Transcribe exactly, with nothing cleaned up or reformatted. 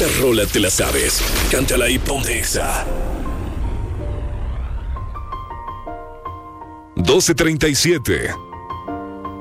Esta rola te la sabes. Cántala y ponte Exa. doce treinta y siete.